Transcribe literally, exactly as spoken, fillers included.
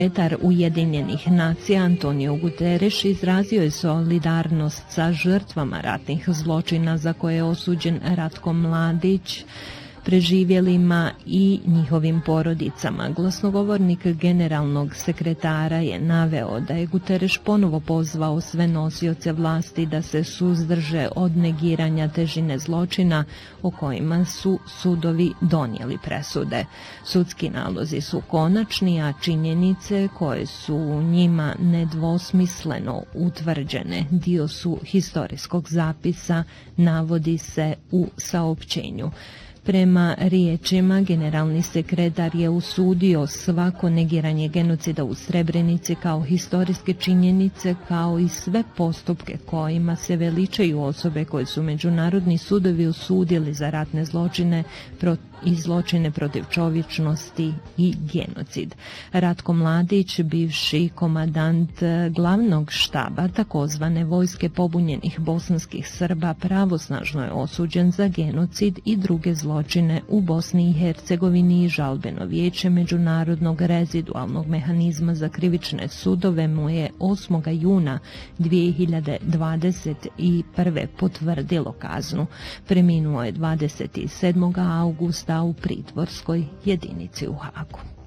Sekretar Ujedinjenih nacija Antonio Guterres izrazio je solidarnost sa žrtvama ratnih zločina za koje je osuđen Ratko Mladić, preživjelima i njihovim porodicama. Glasnogovornik generalnog sekretara je naveo da je Guterres ponovo pozvao sve nosioce vlasti da se suzdrže od negiranja težine zločina o kojima su sudovi donijeli presude. Sudski nalozi su konačni, a činjenice koje su u njima nedvosmisleno utvrđene dio su historijskog zapisa, navodi se u saopćenju. Prema riječima, generalni sekretar je osudio svako negiranje genocida u Srebrenici kao historijske činjenice, kao i sve postupke kojima se veličaju osobe koje su međunarodni sudovi osudili za ratne zločine i zločine protiv čovječnosti i genocid. Ratko Mladić, bivši komandant glavnog štaba takozvane vojske pobunjenih bosanskih Srba, pravosnažno je osuđen za genocid i druge zločine u Bosni i Hercegovini i žalbeno vijeće Međunarodnog rezidualnog mehanizma za krivične sudove mu je osmog juna dvije hiljade dvadeset prve potvrdilo kaznu. Preminuo je dvadeset sedmog augusta u pritvorskoj jedinici u Hagu.